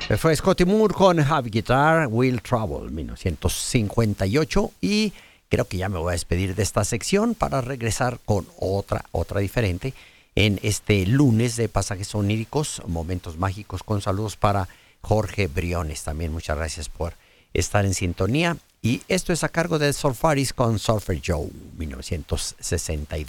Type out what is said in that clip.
Fue Scotty Moore con Have Guitar, Will Travel, 1958. Y creo que ya me voy a despedir de esta sección para regresar con otra diferente en este lunes de Pasajes Oníricos, Momentos Mágicos, con saludos para Jorge Briones. También muchas gracias por estar en sintonía. Y esto es a cargo de Surfaris con Surfer Joe, 1962.